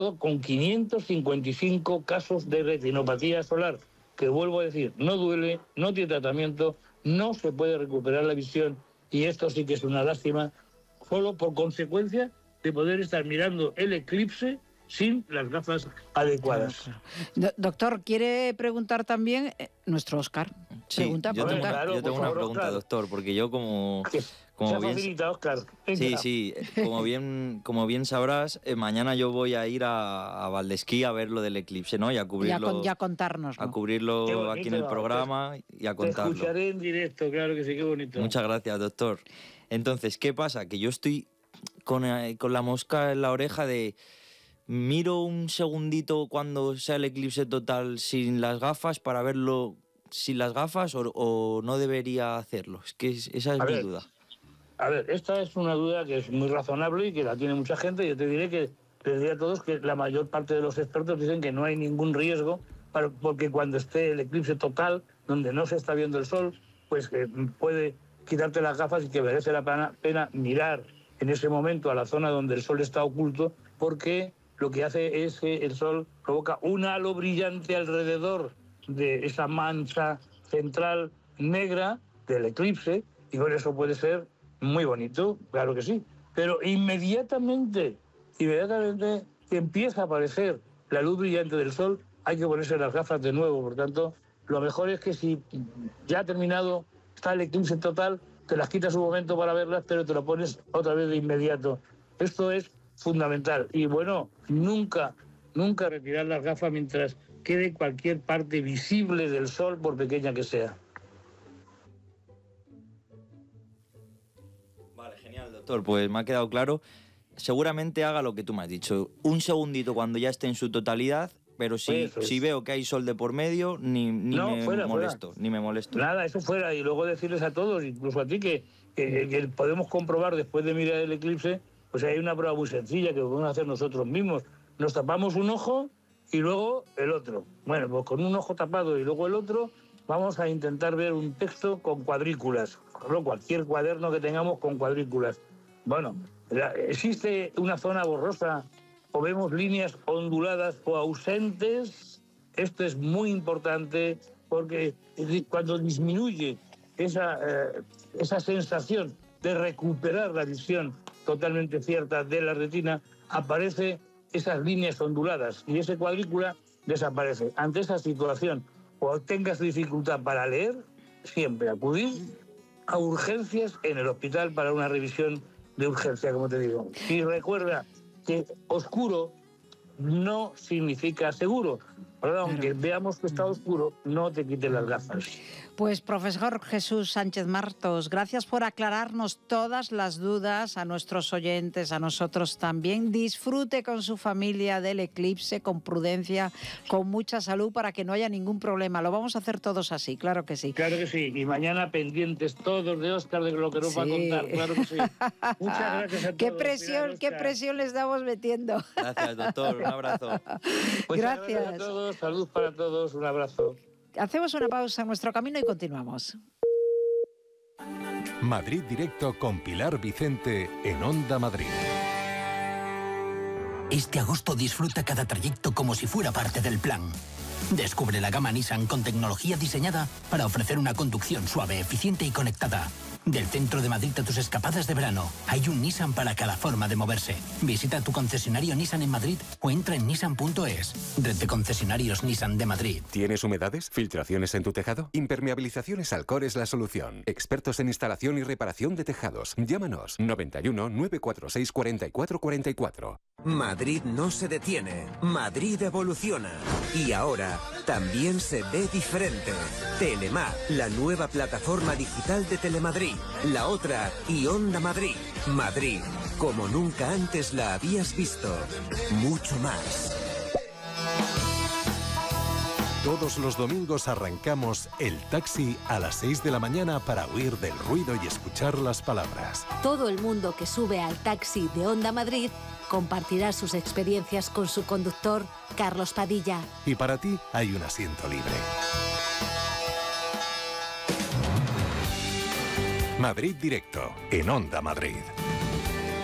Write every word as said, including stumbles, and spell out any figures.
con quinientos cincuenta y cinco casos de retinopatía solar, que vuelvo a decir, no duele, no tiene tratamiento, no se puede recuperar la visión, y esto sí que es una lástima, solo por consecuencia de poder estar mirando el eclipse sin las gafas adecuadas. Claro, claro. Do doctor, quiere preguntar también eh, nuestro Óscar. Sí, pregunta, yo pregunta. tengo, Claro, yo tengo por una favor, pregunta, Óscar. doctor, porque yo como... como Se ha bien, facilitado, Óscar. sí, sí, como bien, como bien sabrás, eh, mañana yo voy a ir a, a Valdesquí a ver lo del eclipse, ¿no? Y a cubrirlo, Ya, con, ya contarnos. a cubrirlo Qué bonito, aquí en el programa y a Te contarlo. escucharé en directo, claro que sí, qué bonito. Muchas gracias, doctor. Entonces, ¿qué pasa? Que yo estoy con, eh, con la mosca en la oreja de... Miro un segundito cuando sea el eclipse total sin las gafas para verlo sin las gafas o, o no debería hacerlo. Es que es, esa es A mi ver, duda. A ver, esta es una duda que es muy razonable y que la tiene mucha gente. Yo te diré que les diré a todos que la mayor parte de los expertos dicen que no hay ningún riesgo, para, porque cuando esté el eclipse total, donde no se está viendo el sol, pues que puede quitarte las gafas y que merece la pena, pena mirar en ese momento a la zona donde el sol está oculto, porque lo que hace es que el sol provoca un halo brillante alrededor de esa mancha central negra del eclipse, y con eso puede ser muy bonito, claro que sí. Pero inmediatamente, inmediatamente que empieza a aparecer la luz brillante del sol, hay que ponerse las gafas de nuevo. Por tanto, lo mejor es que si ya ha terminado, está el eclipse total, te las quitas un momento para verlas, pero te lo pones otra vez de inmediato. Esto es fundamental. Y bueno, nunca, nunca retirar las gafas mientras quede cualquier parte visible del sol, por pequeña que sea. Vale, genial, doctor. Pues me ha quedado claro. Seguramente haga lo que tú me has dicho. Un segundito cuando ya esté en su totalidad, pero si, si veo que hay sol de por medio, ni, ni no, me fuera, molesto, fuera. ni me molesto. Nada, eso fuera. Y luego decirles a todos, incluso a ti, que, que, que podemos comprobar después de mirar el eclipse, pues hay una prueba muy sencilla que podemos hacer nosotros mismos. Nos tapamos un ojo y luego el otro. Bueno, pues con un ojo tapado y luego el otro, vamos a intentar ver un texto con cuadrículas. Cualquier cuaderno que tengamos con cuadrículas. Bueno, la, existe una zona borrosa o vemos líneas onduladas o ausentes. Esto es muy importante porque cuando disminuye esa, eh, esa sensación de recuperar la visión totalmente cierta de la retina, aparece esas líneas onduladas y esa cuadrícula desaparece. Ante esa situación, o tengas dificultad para leer, siempre acudir a urgencias en el hospital para una revisión de urgencia, como te digo. Y recuerda que oscuro no significa seguro. Pero aunque veamos que está oscuro, no te quites las gafas. Pues profesor Jesús Sánchez Martos, gracias por aclararnos todas las dudas a nuestros oyentes, a nosotros también. Disfrute con su familia del eclipse, con prudencia, con mucha salud, para que no haya ningún problema. Lo vamos a hacer todos así, claro que sí. Claro que sí. Y mañana pendientes todos de Óscar de lo que nos va a contar. Claro que sí. Muchas gracias a todos. Qué presión, qué presión le estamos metiendo. Gracias, doctor. Un abrazo. Pues gracias. gracias a todos. Salud para todos. Un abrazo. Hacemos una pausa en nuestro camino y continuamos. Madrid Directo con Pilar Vicente en Onda Madrid. Este agosto disfruta cada trayecto como si fuera parte del plan. Descubre la gama Nissan con tecnología diseñada para ofrecer una conducción suave, eficiente y conectada. Del centro de Madrid a tus escapadas de verano, hay un Nissan para cada forma de moverse. Visita tu concesionario Nissan en Madrid o entra en nissan punto es. Red de concesionarios Nissan de Madrid. ¿Tienes humedades? ¿Filtraciones en tu tejado? Impermeabilizaciones Alcor es la solución. Expertos en instalación y reparación de tejados. Llámanos noventa y uno, nueve cuatro seis, cuarenta y cuatro cuarenta y cuatro. Madrid no se detiene. Madrid evoluciona. Y ahora también se ve diferente. Telemar, la nueva plataforma digital de Telemadrid. La otra y Onda Madrid. Madrid, como nunca antes la habías visto. Mucho más. Todos los domingos arrancamos el taxi a las seis de la mañana para huir del ruido y escuchar las palabras. Todo el mundo que sube al taxi de Onda Madrid compartirá sus experiencias con su conductor, Carlos Padilla. Y para ti hay un asiento libre. Madrid Directo, en Onda Madrid.